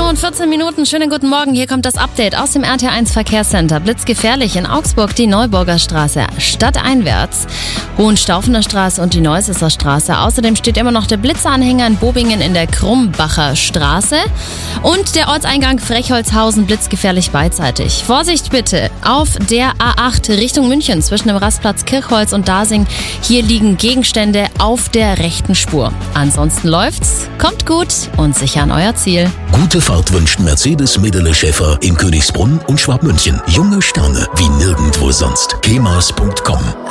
und 14 Minuten. Schönen guten Morgen. Hier kommt das Update aus dem RT1 Verkehrscenter. Blitzgefährlich in Augsburg die Neuburger Straße stadteinwärts, Hohenstaufener Straße und die Neusesser Straße. Außerdem steht immer noch der Blitzanhänger in Bobingen in der Krumbacher Straße und der Ortseingang Frechholzhausen blitzgefährlich beidseitig. Vorsicht bitte auf der A8 Richtung München zwischen dem Rastplatz Kirchholz und Dasing. Hier liegen Gegenstände auf der rechten Spur. Ansonsten läuft's. Kommt gut und sicher an euer Ziel. Gute Fahrt wünscht Mercedes Medele Schäfer in Königsbrunn und Schwabmünchen. Junge Sterne wie nirgendwo sonst. kemas.com